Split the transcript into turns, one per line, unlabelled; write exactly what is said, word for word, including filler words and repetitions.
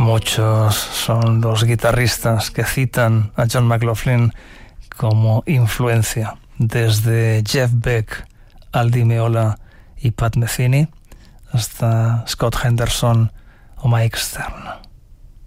Muchos son los guitarristas que citan a John McLaughlin como influencia, desde Jeff Beck, Al Di Meola y Pat Metheny hasta Scott Henderson o Mike Stern.